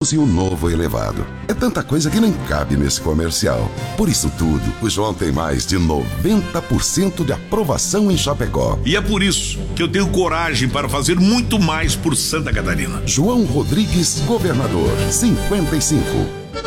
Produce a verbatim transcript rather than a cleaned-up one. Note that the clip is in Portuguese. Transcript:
novos e um novo elevado. É tanta coisa que nem cabe nesse comercial. Por isso tudo, o João tem mais de noventa por cento de aprovação em Chapecó. E é por isso que eu tenho coragem para fazer muito mais por Santa Catarina. João Rodrigues, governador, cinquenta e cinco.